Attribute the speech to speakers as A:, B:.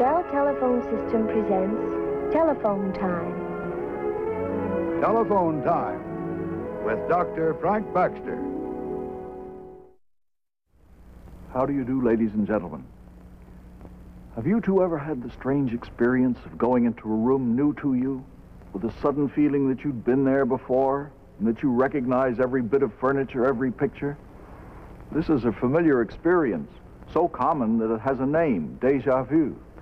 A: Bell Telephone System presents Telephone Time.
B: Telephone Time with Dr. Frank Baxter.
C: How do you do, ladies and gentlemen? Have you two ever had the strange experience of going into a room new to you, with a sudden feeling that you'd been there before, and that you recognize every bit of furniture, every picture? This is a familiar experience, so common that it has a name, déjà vu.